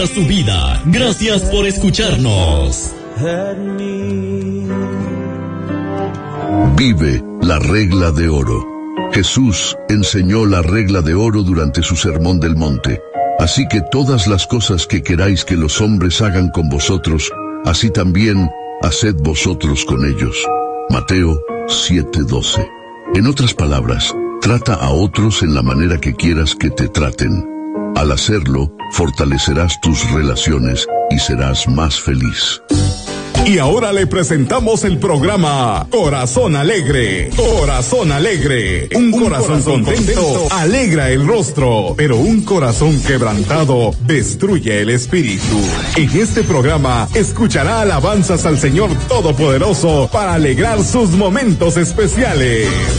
Tu vida. Gracias por escucharnos. Vive la regla de oro. Jesús enseñó la regla de oro durante su sermón del monte. Así que todas las cosas que queráis que los hombres hagan con vosotros, así también haced vosotros con ellos. Mateo 7:12. En otras palabras, trata a otros en la manera que quieras que te traten. Al hacerlo, fortalecerás tus relaciones y serás más feliz. Y ahora le presentamos el programa Corazón Alegre. Corazón Alegre. Un corazón contento alegra el rostro, pero un corazón quebrantado destruye el espíritu. En este programa escuchará alabanzas al Señor Todopoderoso para alegrar sus momentos especiales.